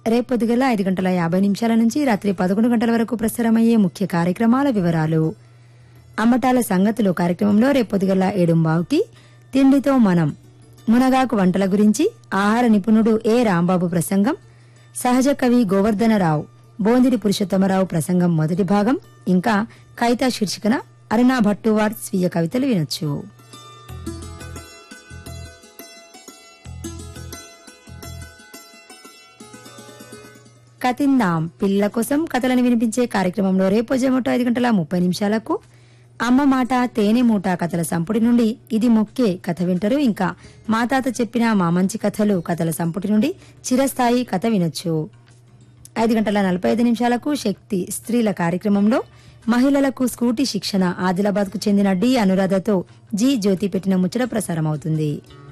రేపు పొద్దుగల 5:50 నుంచి రాత్రి 11 గంటల వరకు ప్రసారమయ్యే ముఖ్య కార్యక్రమాల వివరాలు. అమ్మటాల సంగతులు కార్యక్రమంలో రేపు పొద్దుగల 7:15కి తిండితో మనం మునగాకు వంటల గురించి ఆహార నిపుణుడు ఏ రాంబాబు ప్రసంగం, సహజ కవి గోవర్ధనరావు బోందిరి పురుషోత్తమరావు ప్రసంగం మొదటి భాగం, ఇంకా కవితా శీర్షికన అరుణా భట్టువార్ స్వీయ కవితలు వినొచ్చు. కతిందాం పిల్లల కోసం కథలను వినిపించే కార్యక్రమంలో రేపు జమటో 5:30 అమ్మ మాట తేనె మూట కథల సంపుటి నుండి ఇది మొక్కే కథ వింటారు. ఇంకా మా తాత చెప్పిన మా మంచి కథలు కథల సంపుటి నుండి చిరస్థాయి కథ వినొచ్చు. 5:45 శక్తి స్త్రీల కార్యక్రమంలో మహిళలకు స్కూటీ శిక్షణ ఆదిలాబాద్ కు చెందిన డి అనురాధతో జి జ్యోతి పెట్టిన ముచ్చట ప్రసారమవుతుంది.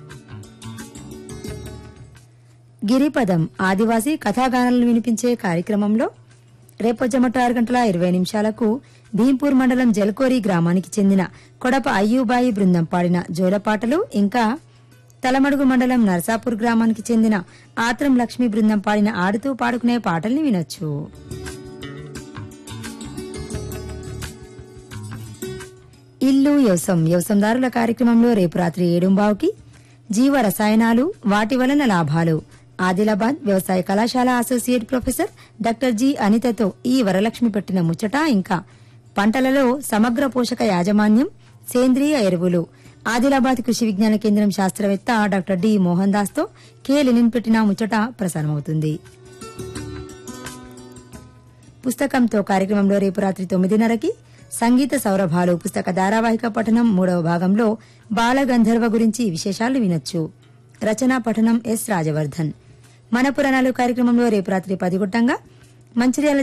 గిరిపదం ఆదివాసీ కథాగానాలను వినిపించే కార్యక్రమంలో రేపు జమటో 6:20 భీంపూర్ మండలం జల్కోరి గ్రామానికి చెందిన కొడప అయ్యూబాయి బృందం పాడిన జోలపాటలు, ఇంకా తలమడుగు మండలం నర్సాపూర్ గ్రామానికి చెందిన ఆత్రం లక్ష్మీ బృందం పాడిన ఆడుతూ పాడుకునే పాటల్ని వినొచ్చు. ఇల్లు వ్యవసాయదారుల కార్యక్రమంలో రేపు రాత్రి 7:15కి జీవ రసాయనాలు వాటి వలన లాభాలు ఆదిలాబాద్ వ్యవసాయ కళాశాల అసోసియేట్ ప్రొఫెసర్ డాక్టర్ జి అనితతో ఈ వరలక్ష్మి పెట్టిన ముచ్చట, ఇంకా పంటలలో సమగ్ర పోషక యాజమాన్యం సేంద్రియ ఎరువులు ఆదిలాబాద్ కృషి విజ్ఞాన కేంద్రం శాస్త్రవేత్త డాక్టర్ డి మోహన్ దాస్ తో కె లెనిన్ పెట్టిన ముచ్చట ప్రసారమవుతుంది. పుస్తకంతో కార్యక్రమంలో రేపు రాత్రి 9:30కి సంగీత సౌరభాలు పుస్తక ధారావాహిక పఠనం 3వ భాగంలో బాలగంధర్వ గురించి విశేషాలు వినొచ్చు. రచనా పఠనం ఎస్ రాజవర్ధన్. మన పురాణాలు కార్యక్రమంలో రేపు రాత్రి 10 మంచిర్యాల